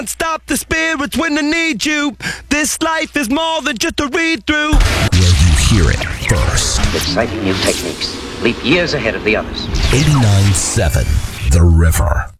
Stop the spirits when they need you. This life is more than just a read-through. Where you hear it first. Exciting new techniques. Leap years ahead of the others. 89.7 The River.